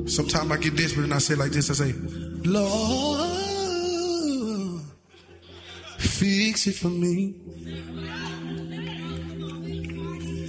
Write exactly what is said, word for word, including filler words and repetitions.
Sometimes I get desperate and I say like this. I say, Lord, fix it for me.